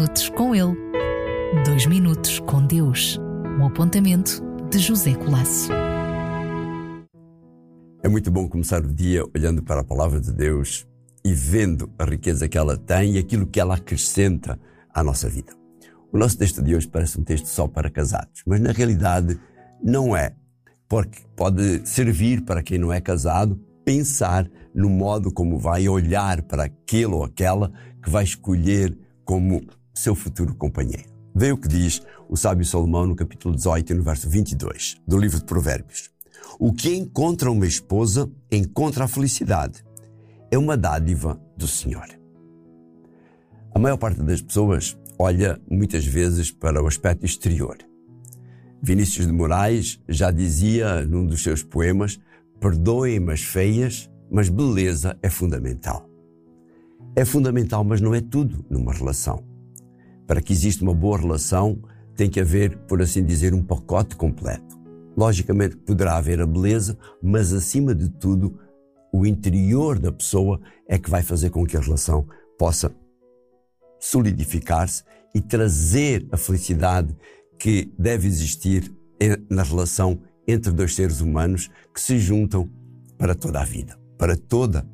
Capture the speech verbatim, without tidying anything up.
minutos com ele. Dois minutos com Deus. Um apontamento de José Colasso. É muito bom começar o dia olhando para a palavra de Deus e vendo a riqueza que ela tem e aquilo que ela acrescenta à nossa vida. O nosso texto de hoje parece um texto só para casados, mas na realidade não é, porque pode servir para quem não é casado pensar no modo como vai olhar para aquele ou aquela que vai escolher como seu futuro companheiro. Vê o que diz o sábio Salomão no capítulo dezoito, no verso vinte e dois, do livro de Provérbios. O que encontra uma esposa, encontra a felicidade. É uma dádiva do Senhor. A maior parte das pessoas olha muitas vezes para o aspecto exterior. Vinícius de Moraes já dizia num dos seus poemas: perdoem-me as feias, mas beleza é fundamental. É fundamental, mas não é tudo numa relação. Para que exista uma boa relação, tem que haver, por assim dizer, um pacote completo. Logicamente poderá haver a beleza, mas acima de tudo, o interior da pessoa é que vai fazer com que a relação possa solidificar-se e trazer a felicidade que deve existir na relação entre dois seres humanos que se juntam para toda a vida, para toda